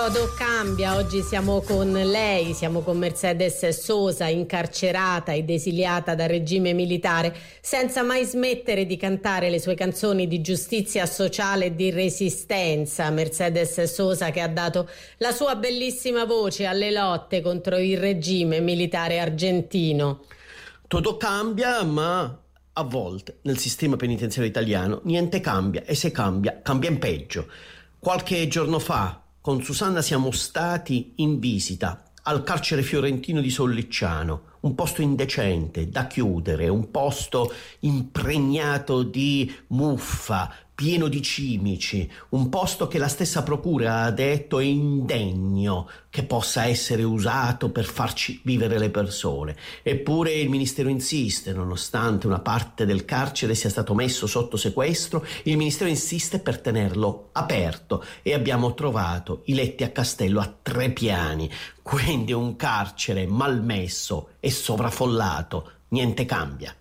Todo cambia, oggi siamo con lei, siamo con Mercedes Sosa, incarcerata ed esiliata dal regime militare, senza mai smettere di cantare le sue canzoni di giustizia sociale e di resistenza. Mercedes Sosa che ha dato la sua bellissima voce alle lotte contro il regime militare argentino. Todo cambia, ma a volte nel sistema penitenziario italiano niente cambia, e se cambia, cambia in peggio. Qualche giorno fa con Susanna siamo stati in visita al carcere fiorentino di Sollicciano, un posto indecente, da chiudere, un posto impregnato di muffa, pieno di cimici, un posto che la stessa procura ha detto è indegno che possa essere usato per farci vivere le persone. Eppure il Ministero insiste, nonostante una parte del carcere sia stato messo sotto sequestro, il Ministero insiste per tenerlo aperto e abbiamo trovato i letti a castello a 3 piani, quindi un carcere malmesso e sovraffollato, niente cambia.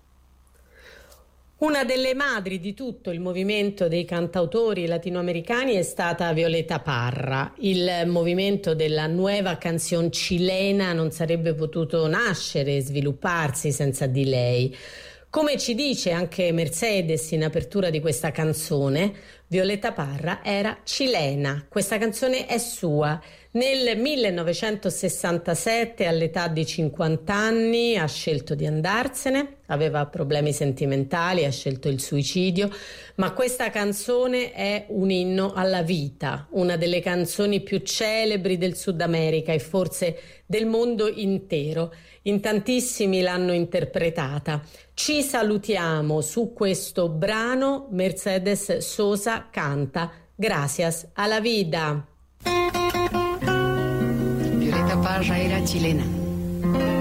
Una delle madri di tutto il movimento dei cantautori latinoamericani è stata Violeta Parra. Il movimento della nueva canción chilena non sarebbe potuto nascere e svilupparsi senza di lei. Come ci dice anche Mercedes in apertura di questa canzone, Violeta Parra era cilena. Questa canzone è sua. Nel 1967, all'età di 50 anni, ha scelto di andarsene, aveva problemi sentimentali, ha scelto il suicidio, ma questa canzone è un inno alla vita, una delle canzoni più celebri del Sud America e forse del mondo intero. In tantissimi l'hanno interpretata. Ci salutiamo su questo brano. Mercedes Sosa canta Gracias a la vida. Violeta Parra era chilena.